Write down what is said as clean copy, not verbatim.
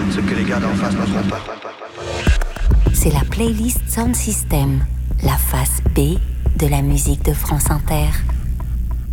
ce que les gars d'en face n'oseront pas. C'est la playlist Sound System, la face B de la musique de France Inter.